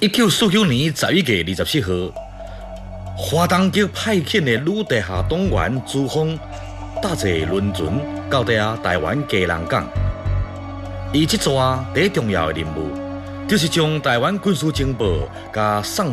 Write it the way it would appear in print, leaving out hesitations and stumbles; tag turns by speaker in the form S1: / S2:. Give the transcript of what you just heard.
S1: 1949年11月27号，华东局派遣的女地下党员朱峰搭坐轮船到台湾基隆港。伊这次第一重要的任务，就是将台湾军事情报甲送